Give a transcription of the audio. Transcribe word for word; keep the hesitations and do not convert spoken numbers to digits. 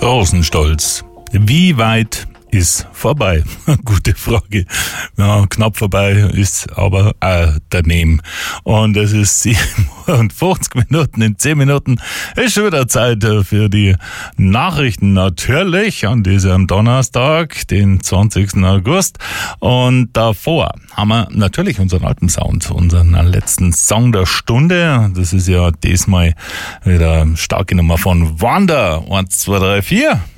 Rosenstolz. Wie weit ist vorbei? Gute Frage. Ja, knapp vorbei ist aber auch daneben. Und es ist siebenundfünfzig Minuten. In zehn Minuten ist schon wieder Zeit für die Nachrichten. Natürlich an diesem Donnerstag, den zwanzigsten August. Und davor haben wir natürlich unseren alten Sound, unseren letzten Song der Stunde. Das ist ja diesmal wieder starke Nummer von Wanda. eins, zwei, drei, vier.